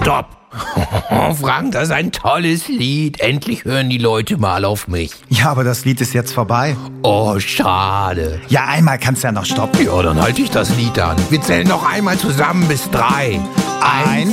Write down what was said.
Stopp! Frank, das ist ein tolles Lied. Endlich hören die Leute mal auf mich. Ja, aber das Lied ist jetzt vorbei. Oh, schade. Ja, einmal kannst du ja noch stoppen. Ja, dann halte ich das Lied an. Wir zählen noch einmal zusammen bis 3. 1,